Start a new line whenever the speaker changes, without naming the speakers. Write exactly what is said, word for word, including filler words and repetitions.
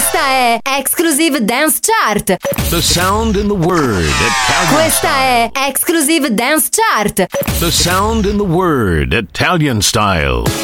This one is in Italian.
Questa è Exclusive Dance Chart.
The sound in the word Italian
Questa
style.
è Exclusive Dance Chart.
The sound in the word Italian style.